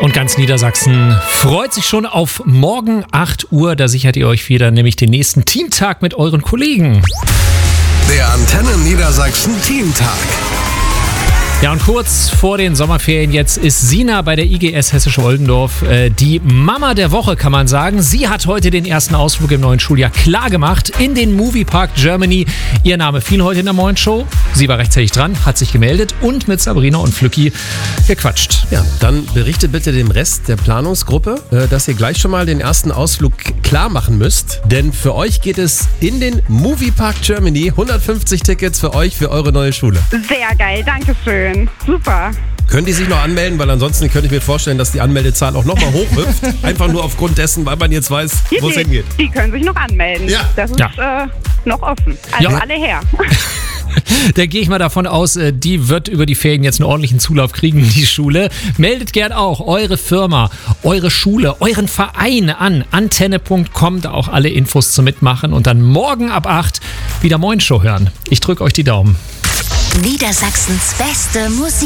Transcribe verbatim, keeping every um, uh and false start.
Und ganz Niedersachsen freut sich schon auf morgen acht Uhr. Da sichert ihr euch wieder nämlich den nächsten Teamtag mit euren Kollegen. Der Antenne Niedersachsen Teamtag. Ja, und kurz vor den Sommerferien jetzt ist Sina bei der I G S Hessische Oldendorf äh, die Mama der Woche, kann man sagen. Sie hat heute den ersten Ausflug im neuen Schuljahr klar gemacht in den Moviepark Germany. Ihr Name fiel heute in der Morgenshow. Sie war rechtzeitig dran, hat sich gemeldet und mit Sabrina und Flücki gequatscht. Ja, dann berichtet bitte dem Rest der Planungsgruppe, äh, dass ihr gleich schon mal den ersten Ausflug klar machen müsst. Denn für euch geht es in den Moviepark Germany. hundertfünfzig Tickets für euch, für eure neue Schule. Sehr geil, danke schön. Super. Können die sich noch anmelden? Weil ansonsten könnte ich mir vorstellen, dass die Anmeldezahl auch nochmal hochhüpft. Einfach nur aufgrund dessen, weil man jetzt weiß, wo es die, hingeht. Die können sich noch anmelden. Ja. Das ist Ja. äh, noch offen. Also Ja. alle her. Da gehe ich mal davon aus, äh, die wird über die Ferien jetzt einen ordentlichen Zulauf kriegen, die Schule. Meldet gern auch eure Firma, eure Schule, euren Verein an antenne punkt com, da auch alle Infos zum Mitmachen und dann morgen ab acht wieder Morgenshow hören. Ich drücke euch die Daumen. Niedersachsens beste Musik.